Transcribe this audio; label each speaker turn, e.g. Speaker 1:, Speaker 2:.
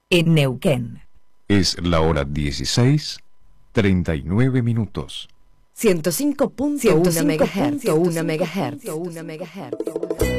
Speaker 1: en Neuquén.
Speaker 2: Es la hora 16:39 minutos.
Speaker 3: 105.1 MHz.